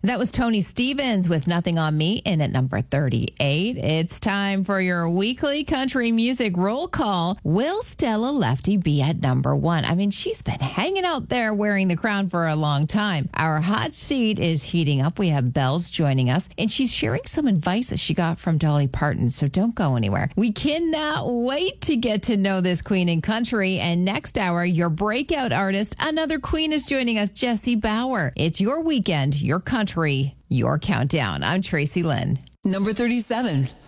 That was Tony Stevens with Nothing on Me in at number 38. It's time for your weekly country music roll call. Will Stella Lefty be at number 1? I mean, she's been hanging out there wearing the crown for a long time. Our hot seat is heating up. We have Bells joining us, and she's sharing some advice that she got from Dolly Parton, so don't go anywhere. We cannot wait to get to know this queen in country, and next hour, your breakout artist, another queen, is joining us, Jessie Bauer. It's your weekend, your country, your countdown. I'm Tracy Lynn. Number 37.